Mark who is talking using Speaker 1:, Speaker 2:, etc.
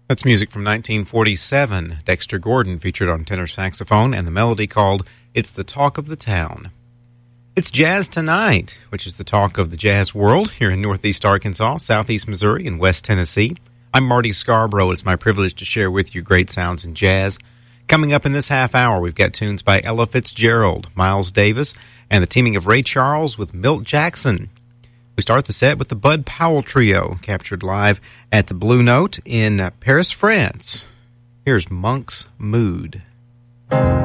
Speaker 1: That's music from 1947. Dexter Gordon featured on tenor saxophone, and the melody called It's the Talk of the Town. It's Jazz Tonight, which is the talk of the jazz world here in Northeast Arkansas, Southeast Missouri, and West Tennessee. I'm Marty Scarborough. It's my privilege to share with you great sounds in jazz. Coming up in this half hour, we've got tunes by Ella Fitzgerald, Miles Davis, and the teaming of Ray Charles with Milt Jackson. We start the set with the Bud Powell Trio, captured live at the Blue Note in Paris, France. Here's Monk's Mood.